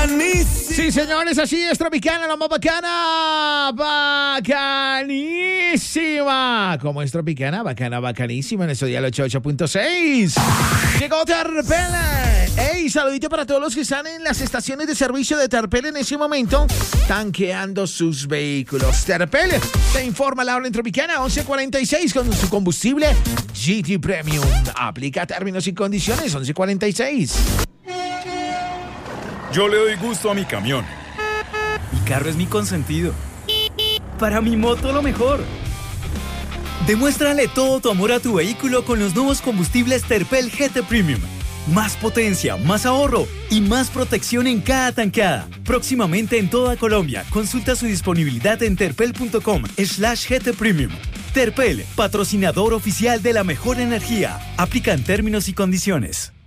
bacanísima. Sí, señores, así es, Tropicana, la más bacana, bacanísima. ¿Cómo es Tropicana? Bacana, bacanísima, en Estudial 88.6. Llegó Terpel. Ey, saludito para todos los que están en las estaciones de servicio de Terpel en ese momento, tanqueando sus vehículos. Terpel te informa la hora en Tropicana, 11:46, con su combustible GT Premium. Aplica términos y condiciones, 11:46. Yo le doy gusto a mi camión. Mi carro es mi consentido. Para mi moto lo mejor. Demuéstrale todo tu amor a tu vehículo con los nuevos combustibles Terpel GT Premium. Más potencia, más ahorro y más protección en cada tankada. Próximamente en toda Colombia. Consulta su disponibilidad en terpel.com/GT Premium. Terpel, patrocinador oficial de la mejor energía. Aplican términos y condiciones.